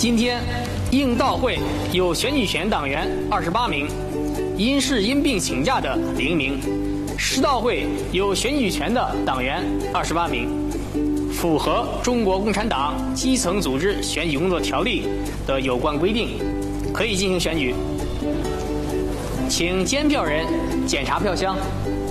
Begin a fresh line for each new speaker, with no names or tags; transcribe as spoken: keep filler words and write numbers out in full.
今天，应道会有选举权党员二十八名，因事因病请假的零名；师道会有选举权的党员二十八名，符合《中国共产党基层组织选举工作条例》的有关规定，可以进行选举。请监票人检查票箱。